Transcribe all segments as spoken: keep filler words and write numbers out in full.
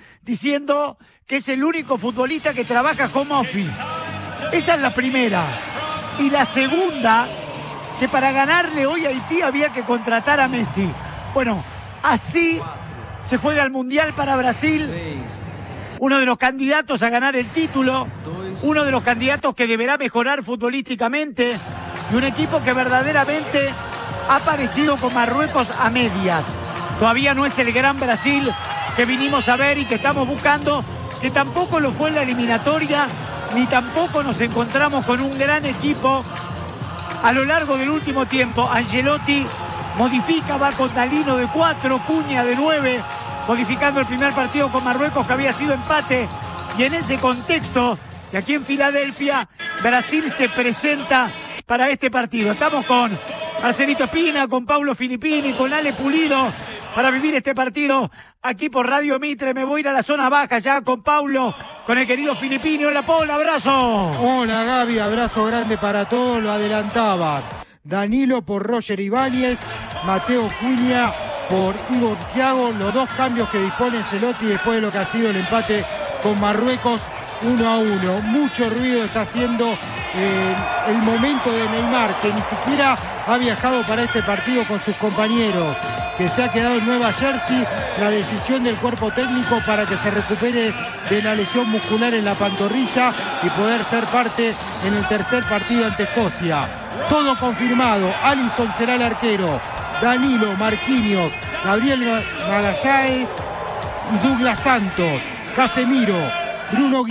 diciendo que es el único futbolista que trabaja home office. Esa es la primera. Y la segunda, que para ganarle hoy a Haití había que contratar a Messi. Bueno, así se juega el Mundial para Brasil. Uno de los candidatos a ganar el título, uno de los candidatos que deberá mejorar futbolísticamente, y un equipo que verdaderamente ha aparecido con Marruecos a medias. Todavía no es el gran Brasil que vinimos a ver y que estamos buscando, que tampoco lo fue en la eliminatoria, ni tampoco nos encontramos con un gran equipo a lo largo del último tiempo. Ancelotti modifica, va con Dalino de cuatro, Cunha de nueve, modificando el primer partido con Marruecos que había sido empate, y en ese contexto, y aquí en Filadelfia, Brasil se presenta para este partido. Estamos con Marcelito Espina, con Paulo Filippini, con Ale Pulido, para vivir este partido aquí por Radio Mitre. Me voy a ir a la zona baja ya con Paulo, con el querido Filippini. Hola, Paulo, abrazo. Hola, Gaby, abrazo grande para todos, lo adelantabas. Danilo por Roger Ibáñez, Mateo Cunha por Igor Thiago, los dos cambios que dispone Ancelotti después de lo que ha sido el empate con Marruecos uno a uno. Mucho ruido está haciendo eh, el momento de Neymar, que ni siquiera ha viajado para este partido con sus compañeros, que se ha quedado en Nueva Jersey. La decisión del cuerpo técnico para que se recupere de la lesión muscular en la pantorrilla y poder ser parte en el tercer partido ante Escocia. Todo confirmado. Alisson será el arquero, Danilo, Marquinhos, Gabriel Magallanes y Douglas Santos, Casemiro, Bruno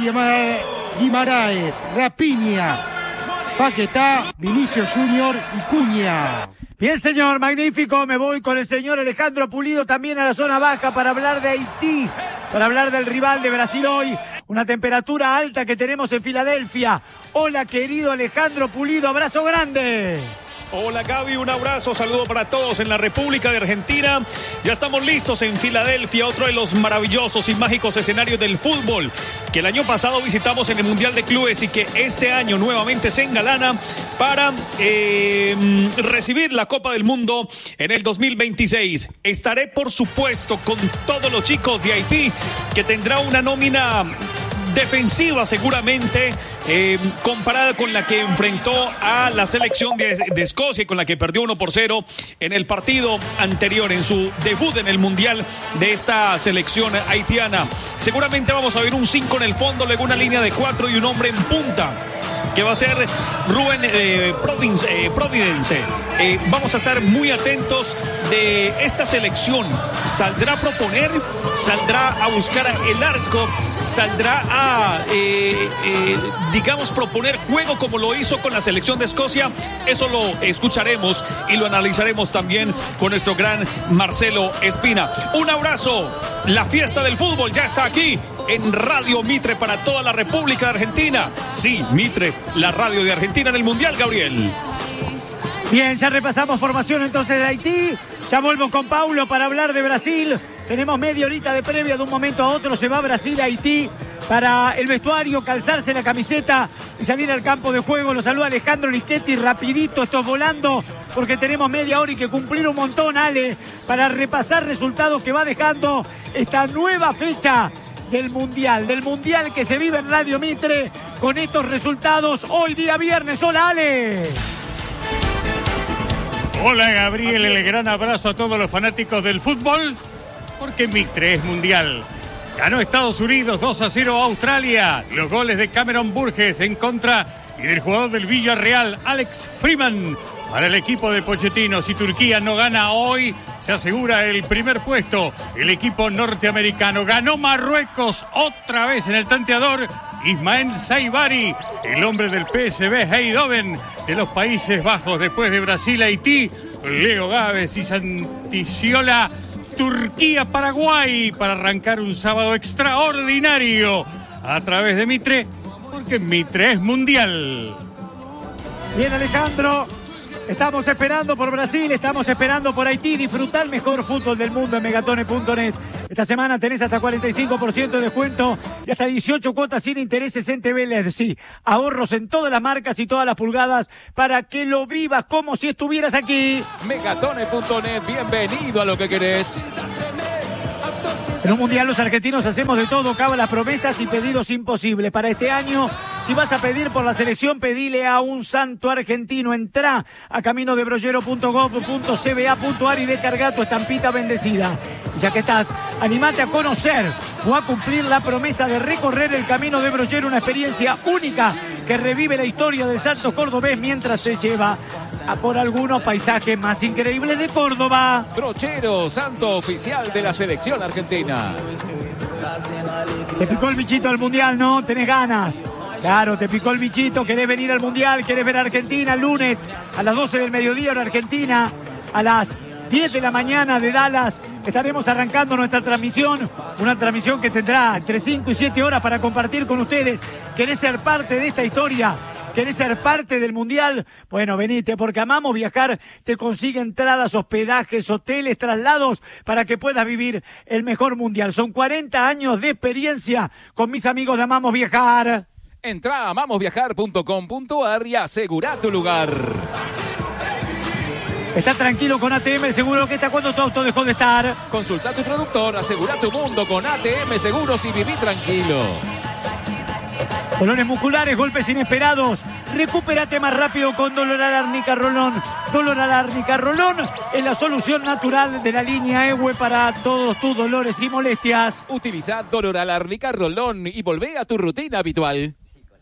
Guimaraes, Rapiña, Paquetá, Vinicius Junior y Cunha. Bien, señor, magnífico. Me voy con el señor Alejandro Pulido también a la zona baja para hablar de Haití, para hablar del rival de Brasil hoy. Una temperatura alta que tenemos en Filadelfia. Hola, querido Alejandro Pulido, abrazo grande. Hola, Gaby, un abrazo, saludo para todos en la República de Argentina. Ya estamos listos en Filadelfia, otro de los maravillosos y mágicos escenarios del fútbol que el año pasado visitamos en el Mundial de Clubes y que este año nuevamente se engalana para eh, recibir la Copa del Mundo en el dos mil veintiséis. Estaré, por supuesto, con todos los chicos de Haití, que tendrá una nómina defensiva seguramente, eh, comparada con la que enfrentó a la selección de, de Escocia y con la que perdió uno por cero en el partido anterior, en su debut en el Mundial de esta selección haitiana. Seguramente vamos a ver un cinco en el fondo, luego una línea de cuatro y un hombre en punta, que va a ser Rubén eh, Providence. Eh, Providence. Eh, vamos a estar muy atentos de esta selección. ¿Saldrá a proponer? ¿Saldrá a buscar el arco? ¿Saldrá a, eh, eh, digamos, proponer juego como lo hizo con la selección de Escocia? Eso lo escucharemos y lo analizaremos también con nuestro gran Marcelo Espina. Un abrazo. La fiesta del fútbol ya está aquí en Radio Mitre para toda la República de Argentina. Sí, Mitre, la radio de Argentina en el Mundial, Gabriel. Bien, ya repasamos formación entonces de Haití. Ya vuelvo con Paulo para hablar de Brasil. Tenemos media horita de previa, de un momento a otro se va Brasil a Haití para el vestuario, calzarse la camiseta y salir al campo de juego. Lo saluda Alejandro Lischetti, rapidito, esto volando, porque tenemos media hora y que cumplir un montón, Ale, para repasar resultados que va dejando esta nueva fecha del Mundial, del Mundial que se vive en Radio Mitre con estos resultados hoy día viernes. Hola, Ale. Hola, Gabriel, el gran abrazo a todos los fanáticos del fútbol, porque Mitre es mundial. Ganó Estados Unidos dos a cero a Australia. Los goles de Cameron Burgess en contra y del jugador del Villarreal, Alex Freeman, para el equipo de Pochettino. Si Turquía no gana hoy, se asegura el primer puesto. El equipo norteamericano ganó Marruecos otra vez en el tanteador. Ismael Saibari, el hombre del P S V Eindhoven de los Países Bajos, después de Brasil, Haití, Leo Gávez y Santiciola, Turquía-Paraguay, para arrancar un sábado extraordinario a través de Mitre, porque Mitre es mundial. Bien, Alejandro, estamos esperando por Brasil, estamos esperando por Haití. Disfrutar el mejor fútbol del mundo en megatone punto net. Esta semana tenés hasta cuarenta y cinco por ciento de descuento y hasta dieciocho cuotas sin intereses en T V L E D. Sí, ahorros en todas las marcas y todas las pulgadas para que lo vivas como si estuvieras aquí. megatone punto net, bienvenido a lo que querés. En un mundial los argentinos hacemos de todo, cabe las promesas y pedidos imposibles. Para este año, si vas a pedir por la selección, pedile a un santo argentino. Entrá a camino de brollero punto gov punto c b a punto a r y descarga tu estampita bendecida. Y ya que estás, animate a conocer o a cumplir la promesa de recorrer el camino de Brollero, una experiencia única que revive la historia del santo cordobés mientras se lleva a por algunos paisajes más increíbles de Córdoba. Brollero, santo oficial de la selección argentina. Te picó el bichito del mundial, ¿no? Tenés ganas. Claro, te picó el bichito, querés venir al mundial, querés ver a Argentina el lunes a las doce del mediodía en Argentina, a las diez de la mañana de Dallas. Estaremos arrancando nuestra transmisión, una transmisión que tendrá entre cinco y siete horas para compartir con ustedes. ¿Querés ser parte de esta historia? ¿Querés ser parte del mundial? Bueno, venite, porque Amamos Viajar te consigue entradas, hospedajes, hoteles, traslados para que puedas vivir el mejor mundial. Son cuarenta años de experiencia con mis amigos de Amamos Viajar. Entrá a amamos viajar punto com punto a r y asegura tu lugar. Está tranquilo con A T M Seguro que está cuando tu auto dejó de estar. Consulta a tu productor, asegura tu mundo con A T M Seguros y viví tranquilo. Dolores musculares, golpes inesperados. Recupérate más rápido con Doloral Árnica Rolón. Doloral Árnica Rolón es la solución natural de la línea E W E para todos tus dolores y molestias. Utiliza Doloral Árnica Rolón y volvé a tu rutina habitual.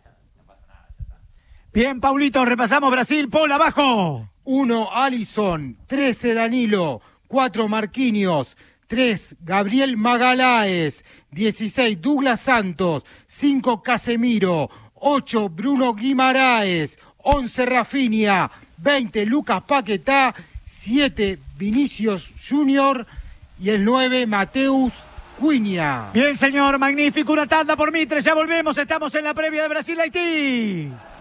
Bien, Paulito, repasamos Brasil. Paul, abajo. uno Alisson, trece Danilo, cuatro Marquinhos, tres Gabriel Magaláes, dieciséis Douglas Santos, cinco Casemiro, ocho Bruno Guimaraes, once Rafinha, veinte Lucas Paquetá, siete Vinicius Junior y el nueve Mateus Cunha. Bien, señor, magnífico, una tanda por Mitre, ya volvemos, estamos en la previa de Brasil-Haití.